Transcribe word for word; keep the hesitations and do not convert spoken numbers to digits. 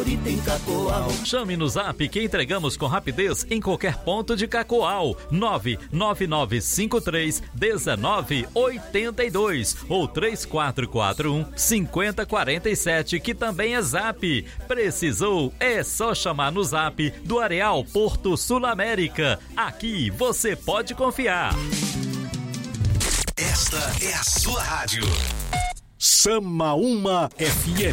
favorita em Cacoal. Chame no Zap que entregamos com rapidez em qualquer ponto de Cacoal. nove nove nove cinco três um nove oito dois ou três quatro quatro um cinco zero quatro sete, que também é Zap. Precisou? É só chamar no Zap do Areal Porto Sul América. Aqui você pode confiar. Esta é a sua rádio. Samaúma F M.